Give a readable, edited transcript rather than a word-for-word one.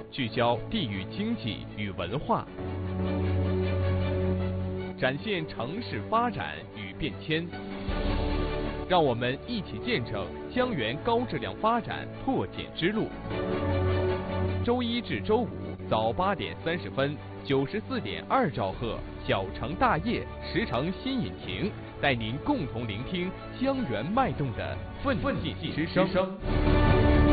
聚焦地域经济与文化，展现城市发展与变迁。让我们一起见证江源高质量发展拓展之路。周一至周五早8点30分，94.2兆赫小城大业10城新引擎，带您共同聆听江源脉动的奋进之声。